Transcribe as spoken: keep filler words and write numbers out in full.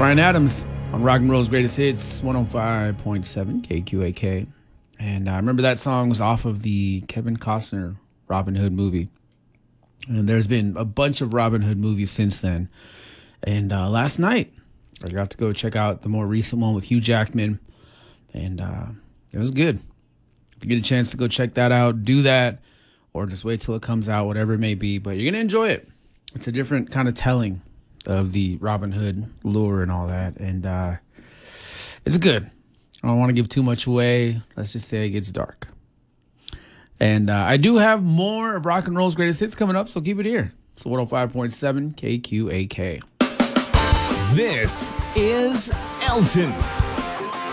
Bryan Adams on Rock and Roll's Greatest Hits, one oh five point seven K Q A K. And I remember that song was off of the Kevin Costner Robin Hood movie. And there's been a bunch of Robin Hood movies since then. And uh, last night, I got to go check out the more recent one with Hugh Jackman. And uh, it was good. If you get a chance to go check that out, do that. Or just wait till it comes out, whatever it may be. But you're going to enjoy it. It's a different kind of telling of the Robin Hood lore and all that. And uh, it's good. I don't want to give too much away. Let's just say it gets dark. And uh, I do have more of Rock and Roll's Greatest Hits coming up, so keep it here. So one oh five point seven K Q A K. This is Elton.